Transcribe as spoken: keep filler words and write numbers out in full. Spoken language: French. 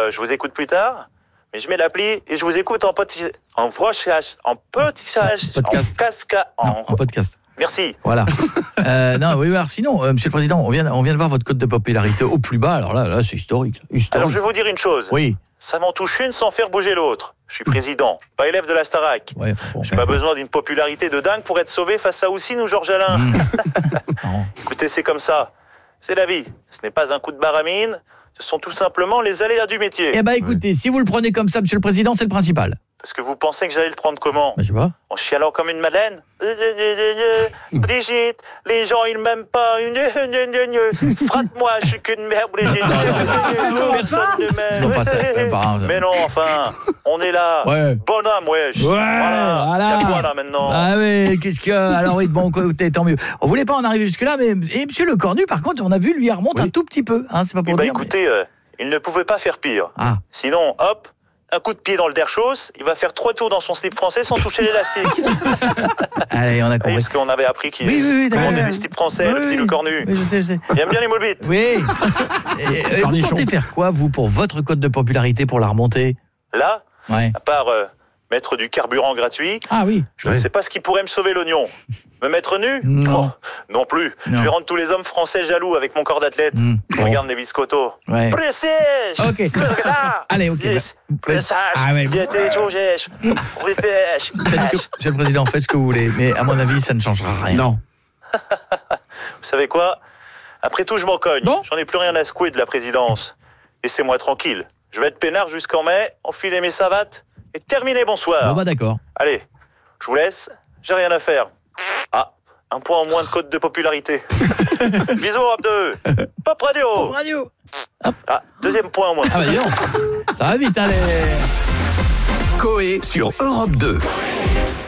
euh, je vous écoute plus tard. Mais je mets l'appli et je vous écoute en petit, en podcast, en podcast, podcast. en casca, en... Non, en podcast. Merci. Voilà. euh, non, oui, alors sinon, euh, Monsieur le Président, on vient, on vient de voir votre cote de popularité au plus bas. Alors là, là, c'est historique. historique. Alors je vais vous dire une chose. Oui. Ça m'en touche une sans faire bouger l'autre. Je suis président, pas élève de la Starac. Ouais, bon, J'ai pas besoin d'une popularité de dingue pour être sauvé face à Houssine ou Georges Alain. Mmh. Écoutez, c'est comme ça. C'est la vie. Ce n'est pas un coup de baramine. Ce sont tout simplement les aléas du métier. Eh ben, écoutez, si vous le prenez comme ça, Monsieur le Président, c'est le principal. Parce que vous pensez que j'allais le prendre comment? Ben, je sais pas. En chialant comme une madeleine? Brigitte, les gens ils m'aiment pas. Frappe-moi, je suis qu'une mère, Brigitte. Personne ne m'aime. Non, pas ça, euh, pas, euh. Mais non, enfin, on est là. Ouais. Bonhomme, wesh. Ouais, voilà. voilà. Y a quoi là maintenant? Ah mais qu'est-ce qu'il y a? Alors oui, bon, écoutez, tant mieux. On voulait pas en arriver jusque-là, mais et Monsieur Le Cornu, par contre, on a vu lui il remonte Oui. un tout petit peu. Hein, c'est pas pour Eh ben dire. écoutez, euh, il ne pouvait pas faire pire. Ah. Sinon, hop, un coup de pied dans le derchos, il va faire trois tours dans son slip français sans toucher l'élastique. Mais... Allez, on a Oui, compris. parce qu'on avait appris qu'il Oui, oui, oui, commandait d'accord. des slips français, Oui, le petit oui. Le Cornu. Oui, je sais, je sais. Il aime bien les moules bites. Oui. et, et vous comptez faire quoi, vous, pour votre cote de popularité, pour la remonter? Là, Ouais. à part euh, mettre du carburant gratuit, Ah oui. je ne sais pas ce qui pourrait me sauver l'oignon. Me mettre nu? Non. Oh, non plus. Non. Je vais rendre tous les hommes français jaloux avec mon corps d'athlète. Mmh. Bon. Regarde les biscottos. Ouais. Précis. Ok. Allez, ok. Yes. bah, Pressage. Ah ouais. Bientôt, Georges. Pressage. Faites ce que- Monsieur le Président, faites ce que vous voulez, mais à mon avis, ça ne changera rien. Non. Vous savez quoi? Après tout, je m'en cogne. Bon. J'en ai plus rien à secouer de la présidence. Laissez-moi tranquille. Je vais être peinard jusqu'en mai, enfiler mes savates et terminer, bonsoir. Bon bah d'accord. Allez, je vous laisse. J'ai rien à faire. Ah, un point en moins de code de popularité. Bisous, Europe deux. Pop Radio. Radio. Ah, deuxième point en moins. Ah bah dis donc. Ça va vite, allez. Coé sur Europe deux.